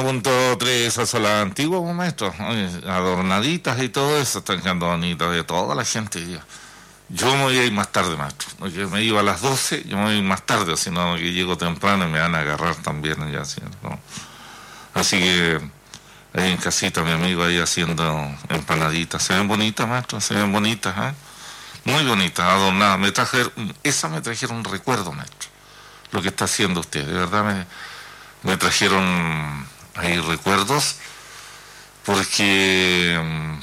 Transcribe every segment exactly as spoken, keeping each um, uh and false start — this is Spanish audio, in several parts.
Punto tres, a la antigua, pues, maestro. Oye, adornaditas y todo eso, están quedando bonitas de toda la gente. Yo, yo me voy a ir más tarde, maestro. Porque me iba a las doce, yo me voy a ir más tarde, si no que llego temprano y me van a agarrar también allá, ¿sí? ¿No? Así que ahí en casita mi amigo ahí haciendo empanaditas. Se ven bonitas, maestro, se ven bonitas, ¿eh? Muy bonitas, adornadas. Me trajeron, esa me trajeron un recuerdo, maestro. Lo que está haciendo usted, de verdad me, me trajeron ahí recuerdos, porque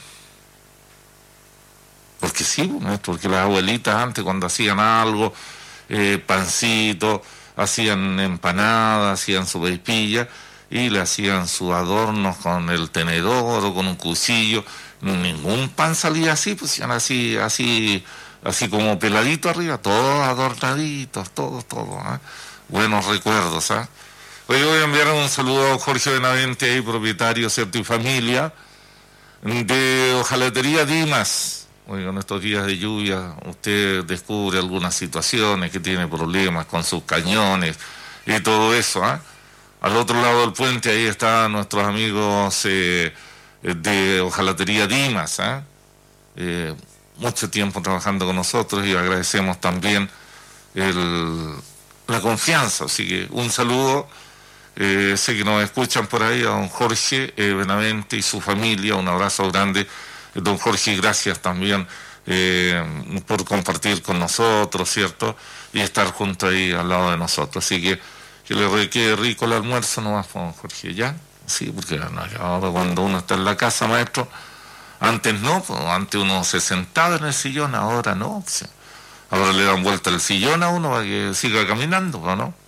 porque sí, maestro, porque las abuelitas antes cuando hacían algo, eh, pancito, hacían empanadas, hacían sopaipillas y le hacían sus adornos con el tenedor o con un cuchillo. Ningún pan salía así, pues eran así, así, así como peladito arriba, todos adornaditos, todos, todos, ¿eh? Buenos recuerdos, ¿eh? Hoy voy a enviar un saludo a Jorge Benavente, ahí, propietario, ¿cierto? Y familia de Hojalatería Dimas. Oiga, en estos días de lluvia usted descubre algunas situaciones que tiene problemas con sus cañones y todo eso, ¿eh? Al otro lado del puente ahí están nuestros amigos eh, de Hojalatería Dimas, ¿eh? Eh, mucho tiempo trabajando con nosotros y agradecemos también el, la confianza. Así que un saludo. Eh, sé que nos escuchan por ahí a don Jorge eh, Benavente y su familia, un abrazo grande. Eh, don Jorge, gracias también eh, por compartir con nosotros, ¿cierto? Y estar junto ahí al lado de nosotros. Así que que le quede rico el almuerzo nomás, don Jorge, ¿ya? Sí, porque no, ahora cuando uno está en la casa, maestro, antes no, pues, antes uno se sentaba en el sillón, ahora no. Pues, ahora le dan vuelta el sillón a uno para que siga caminando, ¿no?